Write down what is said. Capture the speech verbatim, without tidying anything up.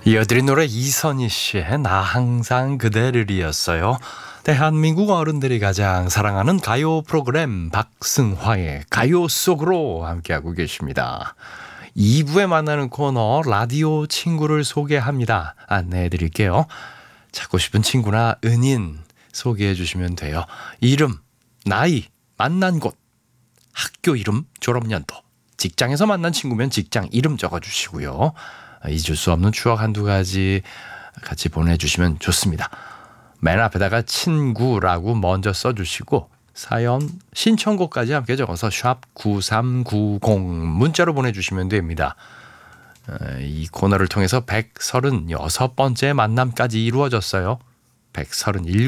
이어드린 노래 이선희 씨의 나 항상 그대를 이었어요. 대한민국 어른들이 가장 사랑하는 가요 프로그램 박승화의 가요 속으로 함께하고 계십니다. 이 부에 만나는 코너 라디오 친구를 소개합니다. 안내해 드릴게요. 찾고 싶은 친구나 은인 소개해 주시면 돼요. 이름, 나이, 만난 곳, 학교 이름, 졸업연도, 직장에서 만난 친구면 직장 이름 적어주시고요. 잊을 수 없는 추억 한두 가지 같이 보내주시면 좋습니다. 맨 앞에다가 친구라고 먼저 써주시고 사연 신청곡까지 함께 적어서 샵 구삼구공 문자로 보내주시면 됩니다. 이 코너를 통해서 백삼십육 번째 만남까지 이루어졌어요. 백삼십칠